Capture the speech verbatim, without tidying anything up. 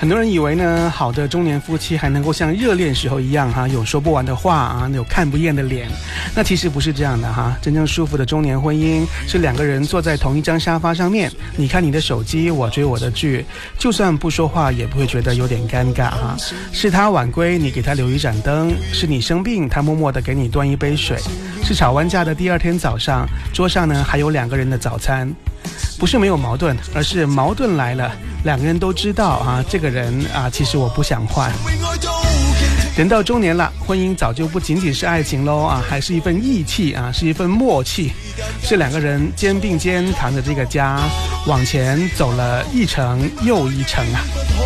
很多人以为呢，好的中年夫妻还能够像热恋时候一样哈，有说不完的话啊，有看不厌的脸。那其实不是这样的哈，真正舒服的中年婚姻是两个人坐在同一张沙发上面，你看你的手机，我追我的剧，就算不说话也不会觉得有点尴尬哈。是他晚归，你给他留一盏灯；是你生病，他默默的给你端一杯水；是吵完架的第二天早上，桌上呢还有两个人的早餐。不是没有矛盾，而是矛盾来了，两个人都知道啊，这个人啊，其实我不想换。人到中年了，婚姻早就不仅仅是爱情喽啊，还是一份义气啊，是一份默契，是两个人肩并肩扛着这个家往前走了一程又一程啊。